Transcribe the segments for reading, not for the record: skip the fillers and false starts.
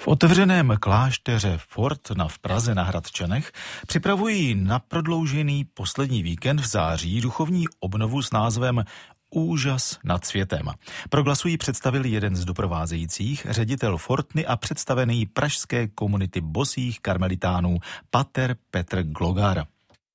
V otevřeném klášteře Fortna v Praze na Hradčanech připravují na prodloužený poslední víkend v září duchovní obnovu s názvem Úžas nad světem. Proglasu ji představil jeden z doprovázejících, ředitel Fortny a představený pražské komunity bosých karmelitánů pater Petr Glogar.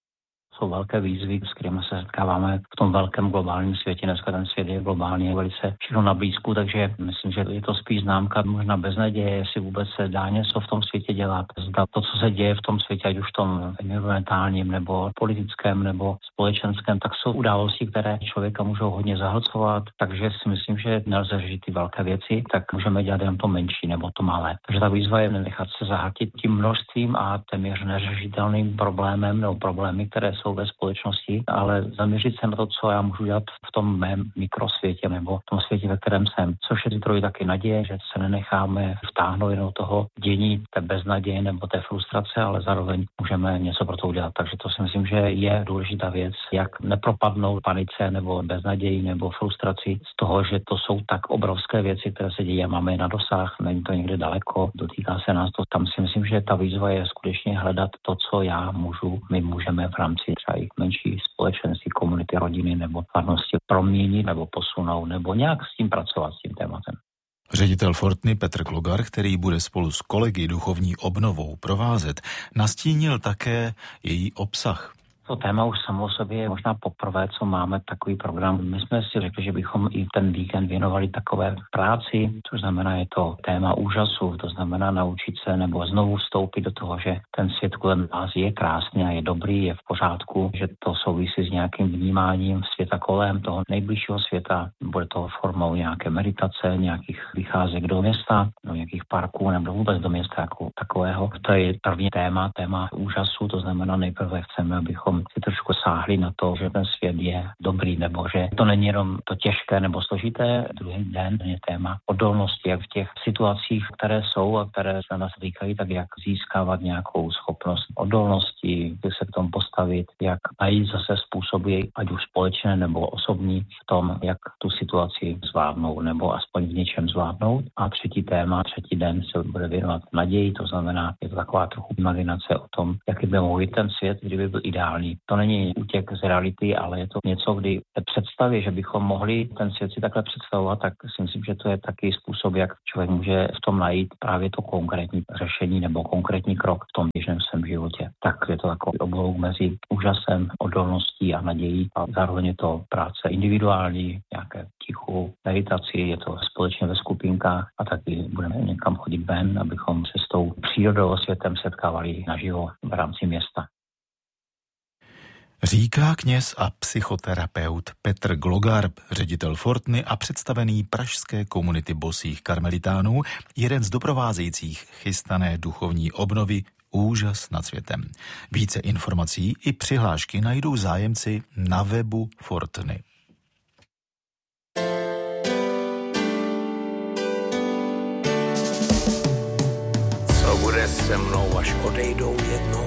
Jsou velké výzvy, s kterými se setkáváme v tom velkém globálním světě. Dneska ten svět je globálně velice všechno na blízku, takže myslím, že je to spíš známka možná beznaděje, jestli vůbec se dá něco v tom světě dělat. Zda to, co se děje v tom světě, ať už v tom environmentálním nebo politickém nebo společenském, tak jsou události, které člověka můžou hodně zahlcovat, takže si myslím, že nelze řešit ty velké věci, tak můžeme dělat jen to menší nebo to malé. Takže ta výzva je nenechat se zahltit tím množstvím a téměř neřešitelným problémem nebo problémy, které jsou ve společnosti, ale zaměřit se na to, co já můžu dělat v tom mém mikrosvětě nebo v tom světě, ve kterém jsem. Což je zdroj taky naděje, že se nenecháme vtáhnout jenom toho dění, té beznaděje nebo té frustrace, ale zároveň můžeme něco pro to udělat. Takže to si myslím, že je důležitá věc, jak nepropadnout panice nebo beznaději nebo frustraci z toho, že to jsou tak obrovské věci, které se dějí a máme je na dosah, není to někde daleko, dotýká se nás to. Tam si myslím, že ta výzva je skutečně hledat to, co my můžeme v rámci třeba i menší společenství, komunity, rodiny nebo farnosti proměnit nebo posunout nebo nějak s tím pracovat, s tím tématem. Ředitel Fortny Petr Glogar, který bude spolu s kolegy duchovní obnovou provázet, nastínil také její obsah. To téma už samo o sobě je možná poprvé, co máme takový program. My jsme si řekli, že bychom i ten víkend věnovali takové práci, což znamená, je to téma úžasu, to znamená naučit se nebo znovu vstoupit do toho, že ten svět kolem nás je krásný a je dobrý, je v pořádku, že to souvisí s nějakým vnímáním světa kolem toho nejbližšího světa. Bude to formou nějaké meditace, nějakých vycházek do města, do nějakých parků nebo vůbec do města jako takového. To je první téma úžasu, to znamená nejprve chceme, abychom si trošku sáhli na to, že ten svět je dobrý, nebo že to není jenom to těžké nebo složité. Druhý den je téma odolnosti, jak v těch situacích, které jsou a které se nás týkají, tak jak získávat nějakou schopnost odolnosti, jak se k tomu postavit, jak najít zase způsoby, ať už společné nebo osobní, v tom, jak tu situaci zvládnout, nebo aspoň v něčem zvládnout. A třetí den se bude věnovat naději, to znamená, je to taková trochu imaginace o tom, jaký by mohl být ten svět, kdyby byl ideální. To není útěk z reality, ale je to něco, kdy představě, že bychom mohli ten svět si takhle představovat, tak si myslím, že to je taky způsob, jak člověk může v tom najít právě to konkrétní řešení nebo konkrétní krok v tom běžném svém životě. Tak je to takový oblouk mezi úžasem, odolností a nadějí a zároveň je to práce individuální, nějaké tichu, meditaci, je to společně ve skupinkách a taky budeme někam chodit ven, abychom se s tou přírodou a světem setkávali naživo v rámci města. Říká kněz a psychoterapeut Petr Glogar, ředitel Fortny a představený pražské komunity bosých karmelitánů, jeden z doprovázejících chystané duchovní obnovy Úžas nad světem. Více informací i přihlášky najdou zájemci na webu Fortny. Co bude se mnou, až odejdou jednou?